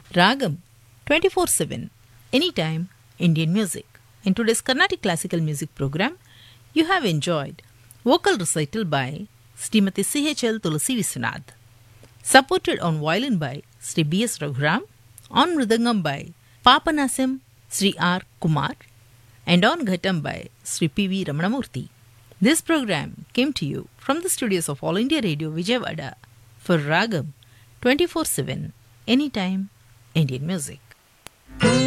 Ragam 24/7 Anytime Indian Music. In today's Carnatic Classical Music program, you have enjoyed vocal recital by Srimati C.H.L. Tulasi Viswanath, supported on violin by Sri B.S. Raghuram, on mridangam by Papanasam Sri R. Kumar, and on ghatam by Sri P.V. Ramanamurthy. This program came to you from the studios of All India Radio Vijayawada for Ragam 24/7 Anytime Indian Music.